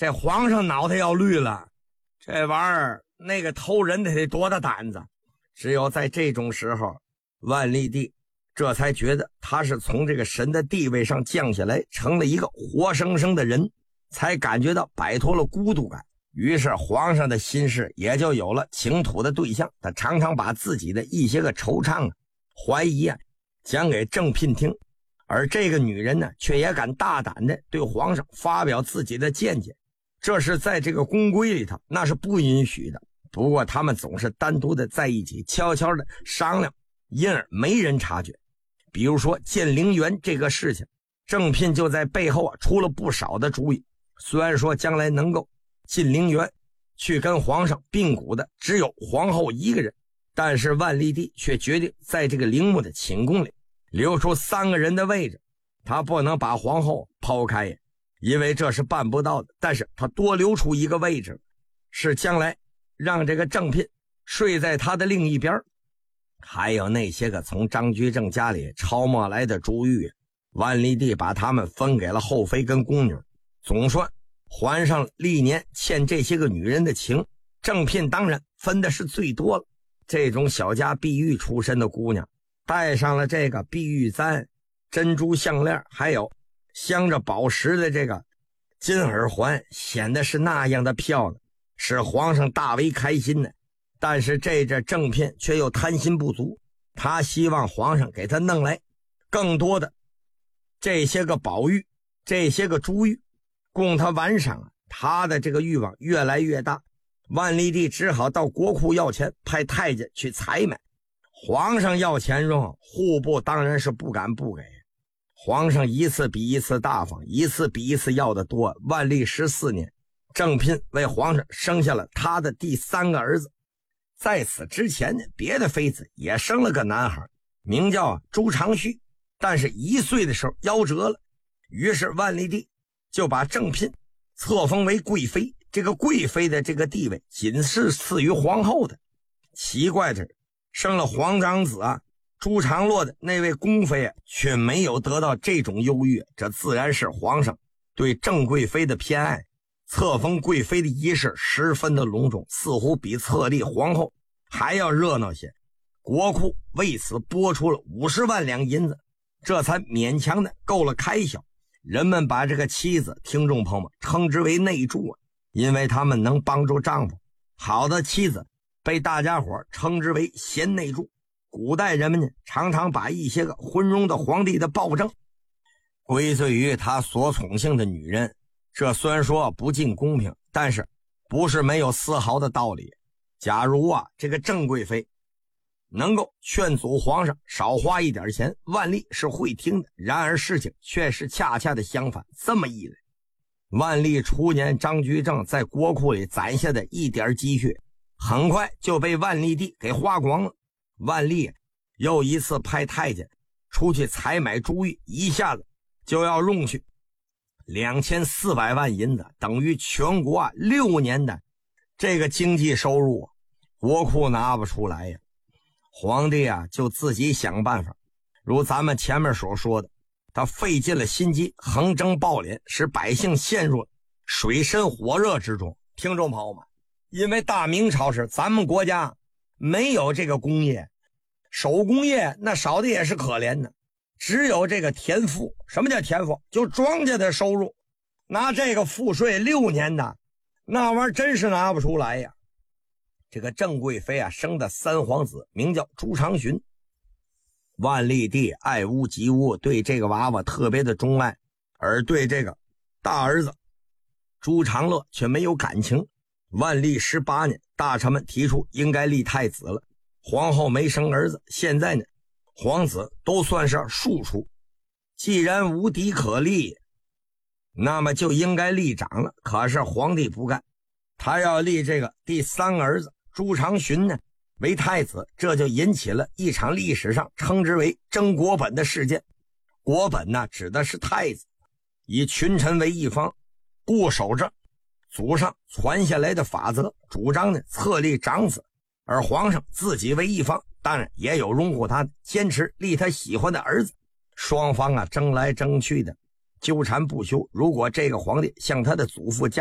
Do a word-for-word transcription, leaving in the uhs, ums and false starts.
这皇上脑袋要绿了，这玩意儿那个偷人的得多大胆子。只有在这种时候，万历帝这才觉得他是从这个神的地位上降下来，成了一个活生生的人，才感觉到摆脱了孤独感。于是皇上的心事也就有了倾吐的对象，他常常把自己的一些个惆怅啊、怀疑啊讲给正聘听，而这个女人呢，却也敢大胆的对皇上发表自己的见解，这是在这个宫规里头那是不允许的。不过他们总是单独的在一起悄悄的商量，因而没人察觉。比如说建陵园这个事情，正聘就在背后啊出了不少的主意。虽然说将来能够进陵园去跟皇上并鼓的只有皇后一个人，但是万历帝却决定在这个陵墓的寝宫里留出三个人的位置。他不能把皇后抛开呀，因为这是办不到的，但是他多留出一个位置，是将来让这个正聘睡在他的另一边。还有那些个从张居正家里抄没来的珠玉，万历帝把他们分给了后妃跟宫女，总算还上历年欠这些个女人的情。正聘当然分的是最多了，这种小家碧玉出身的姑娘，戴上了这个碧玉簪、珍珠项链，还有镶着宝石的这个金耳环，显得是那样的漂亮，使皇上大为开心呢。但是这这正聘却又贪心不足，他希望皇上给他弄来更多的这些个宝玉、这些个珠玉，供他玩赏啊。他的这个欲望越来越大，万历帝只好到国库要钱，派太监去采买。皇上要钱用，户部当然是不敢不给。皇上一次比一次大方，一次比一次要的多。万历十四年，正聘为皇上生下了他的第三个儿子。在此之前呢，别的妃子也生了个男孩，名叫朱常洵，但是一岁的时候夭折了。于是万历帝就把正聘册封为贵妃，这个贵妃的这个地位仅是次于皇后的。奇怪的是，生了皇长子啊朱常洛的那位宫妃啊，却没有得到这种优越，这自然是皇上对郑贵妃的偏爱。册封贵妃的仪式十分的隆重，似乎比册立皇后还要热闹些。国库为此拨出了五十万两银子，这才勉强的够了开销。人们把这个妻子，听众朋友们称之为内助啊，因为他们能帮助丈夫。好的妻子被大家伙称之为贤内助。古代人们呢，常常把一些个昏庸的皇帝的暴政归罪于他所宠幸的女人，这虽然说不尽公平，但是不是没有丝毫的道理。假如啊，这个郑贵妃能够劝阻皇上少花一点钱，万历是会听的。然而事情却是恰恰的相反。这么一来，万历初年张居正在国库里攒下的一点积蓄，很快就被万历帝给花光了。万历又一次派太监出去采买珠玉，一下子就要用去两千四百万银子，等于全国啊六年的这个经济收入，国库拿不出来呀。皇帝啊就自己想办法，如咱们前面所说的，他费尽了心机，横征暴敛，使百姓陷入水深火热之中。听众朋友们，因为大明朝时咱们国家没有这个工业，手工业那少的也是可怜的，只有这个田赋。什么叫田赋？就庄稼的收入，拿这个赋税六年的，那玩意儿真是拿不出来呀。这个郑贵妃啊生的三皇子名叫朱常洵，万历帝爱屋及乌，对这个娃娃特别的钟爱，而对这个大儿子朱常乐却没有感情。万历十八年，大臣们提出应该立太子了，皇后没生儿子，现在呢皇子都算是庶出，既然无敌可立，那么就应该立长了。可是皇帝不干，他要立这个第三个儿子朱常洵呢为太子，这就引起了一场历史上称之为争国本的事件。国本呢指的是太子，以群臣为一方，固守着祖上传下来的法则，主张呢册立长子，而皇上自己为一方，当然也有拥护他，坚持立他喜欢的儿子。双方啊争来争去的，纠缠不休。如果这个皇帝像他的祖父